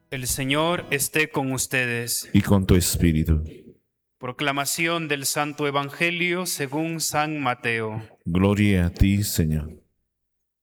El Señor esté con ustedes. y con tu espíritu. Proclamación del Santo Evangelio según San Mateo. Gloria a ti, Señor.